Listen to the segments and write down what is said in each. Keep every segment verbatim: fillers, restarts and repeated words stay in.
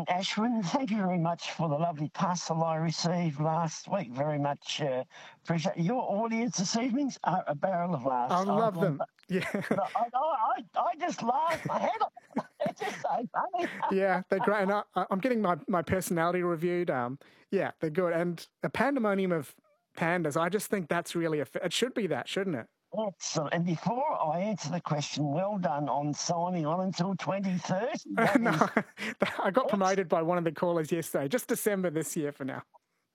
um, Ashwin, thank you very much for the lovely parcel I received last week. Very much uh, appreciate your audience this evening. Are a barrel of laughs. I love them. Yeah. I, I, I just laugh my head off. It's just so funny. Yeah, they're great. And I, I'm getting my, my personality reviewed. Um, yeah, they're good. And a pandemonium of pandas, I just think that's really, a, it should be that, shouldn't it? Excellent. And before I answer the question, well done on signing on until twenty thirty. No, I got promoted by one of the callers yesterday. Just December this year for now.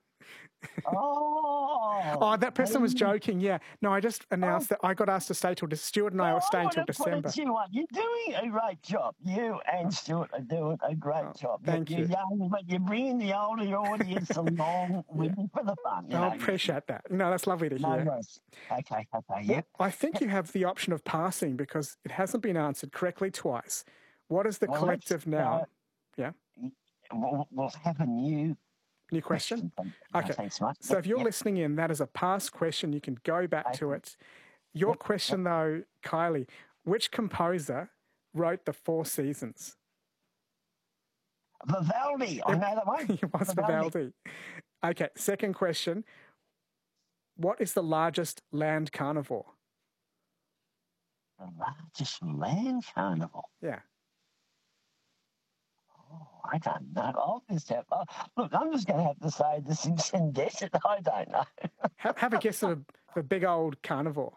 Oh, oh, that person was joking. Yeah, no, I just announced oh. that I got asked to stay till Stuart and I oh, are staying I till December. You are. You're doing a great job. You and Stuart are doing a great oh, job. Thank you're you. Young, but you're bringing the older audience along with yeah. you for the fun. You I know? appreciate that. No, that's lovely to hear. No, yes. Okay, okay, yeah. I think you have the option of passing because it hasn't been answered correctly twice. What is the well, collective now? Uh, yeah. We'll, we'll have a new. New question? question. Okay. No, thanks, Mike. So yep, if you're yep. listening in, that is a past question. You can go back okay. to it. Your yep, question, yep. though, Kylie, which composer wrote The Four Seasons? Vivaldi. I know that one. It was Vivaldi. Vivaldi. Okay. Second question. What is the largest land carnivore? The largest land carnivore? Yeah. Oh, I don't know. I'll just have, oh, look, I'm just going to have to say this and guess it. I don't know. have, have a guess of the big old carnivore.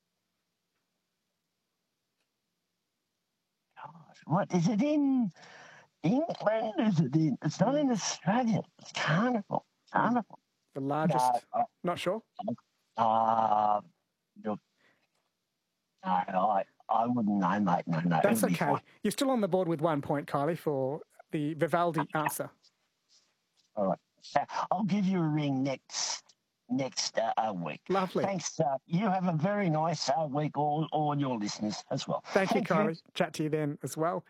Gosh, what, is it in England? Is it in, it's not in Australia. It's carnivore. Carnivore. The largest, no, uh, not sure? Uh, look, no, I, I wouldn't know, mate. No, no. That's okay. You're still on the board with one point, Kylie, for the Vivaldi answer. All right. So I'll give you a ring next next uh, week. Lovely. Thanks. Uh, you have a very nice uh, week, all, all your listeners as well. Thank, Thank you, Kylie. You. Chat to you then as well.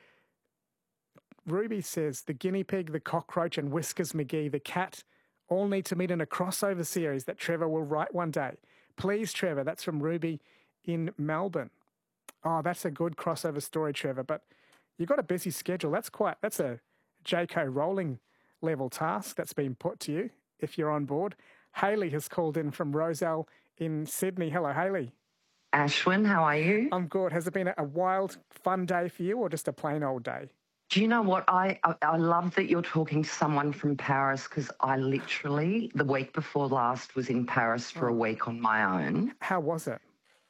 Ruby says, the guinea pig, the cockroach, and Whiskers McGee, the cat, all need to meet in a crossover series that Trevor will write one day. Please, Trevor. That's from Ruby in Melbourne. Oh, that's a good crossover story, Trevor, but you've got a busy schedule. That's quite, that's a J K Rowling level task that's been put to you if you're on board. Hayley has called in from Roselle in Sydney. Hello, Hayley. Ashwin, how are you? I'm good. Has it been a wild, fun day for you or just a plain old day? Do you know what? I, I, I love that you're talking to someone from Paris because I literally, the week before last, was in Paris for oh. a week on my own. How was it?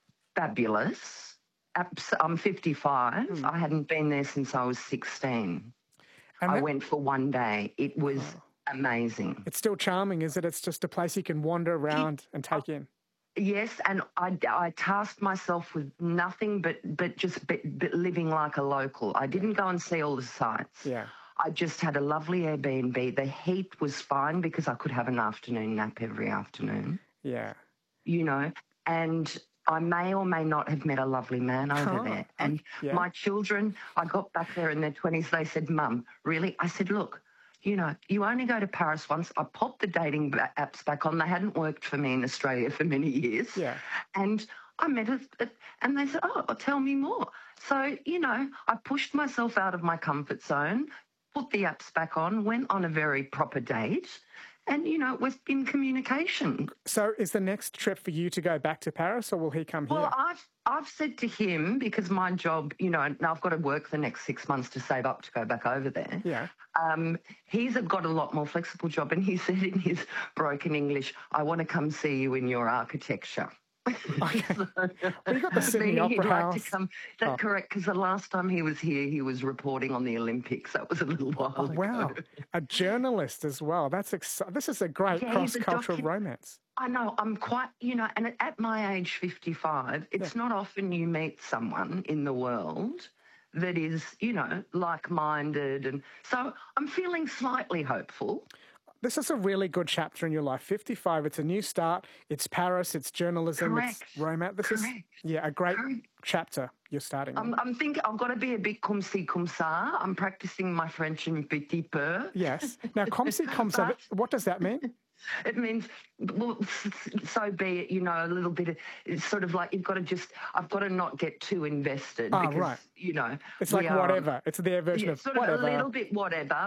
Fabulous. I'm fifty-five. Mm. I hadn't been there since I was sixteen. And I that... went for one day. It was oh. amazing. It's still charming, is it? It's just a place you can wander around it, and take in. Yes, and I, I tasked myself with nothing but, but just but, but living like a local. I didn't go and see all the sites. Yeah. I just had a lovely Airbnb. The heat was fine because I could have an afternoon nap every afternoon. Yeah. You know, and I may or may not have met a lovely man over oh, there. And yeah. my children, I got back there in their twenties, they said, Mum, really? I said, look, you know, you only go to Paris once. I popped the dating apps back on. They hadn't worked for me in Australia for many years. Yeah. And I met it, and they said, oh, tell me more. So, you know, I pushed myself out of my comfort zone, put the apps back on, went on a very proper date, and, you know, we've been communication. So is the next trip for you to go back to Paris, or will he come here? Well, I've I've said to him, because my job, you know, now I've got to work the next six months to save up to go back over there. Yeah. Um, he's got a lot more flexible job, and he said in his broken English, I want to come see you in your architecture. Okay. So, well, you got the Sydney Opera House. Like to come. That's oh. correct, because the last time he was here, he was reporting on the Olympics. That was a little while oh, ago. Wow. A journalist as well. That's ex- This is a great yeah, cross-cultural docu- romance. I know. I'm quite, you know, and at my age, fifty-five, it's yeah. not often you meet someone in the world that is, you know, like-minded. And so I'm feeling slightly hopeful. This is a really good chapter in your life. fifty-five, it's a new start. It's Paris, it's journalism, Correct. It's romance. This Correct. is, yeah, a great Correct. chapter you're starting. I'm, I'm thinking I've got to be a bit comme ci, comme ça. I'm practicing my French un petit peu. Yes. Now, comme ci, comme ça, what does that mean? It means, well, so be it, you know, a little bit of, it's sort of like you've got to just, I've got to not get too invested. Oh, because, right. you know. It's like are, whatever. It's their version yeah, of sort whatever. Of a little bit whatever.